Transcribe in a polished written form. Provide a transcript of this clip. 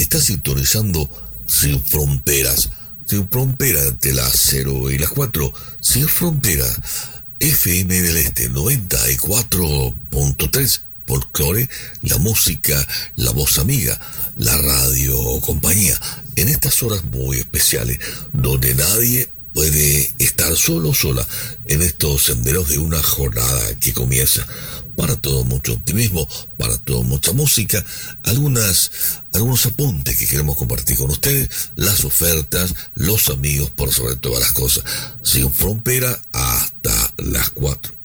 Está sintonizando Sin Fronteras. Sin Frontera entre las 0 y las 4. Sin Frontera. FM del Este 94.3. Folclore, la música, la voz amiga, la radio compañía. En estas horas muy especiales, donde nadie puede estar solo o sola en estos senderos de una jornada que comienza. Para todo mucho optimismo, para todo mucha música, algunos apuntes que queremos compartir con ustedes, las ofertas, los amigos por sobre todas las cosas. Sin Frontera hasta las 4.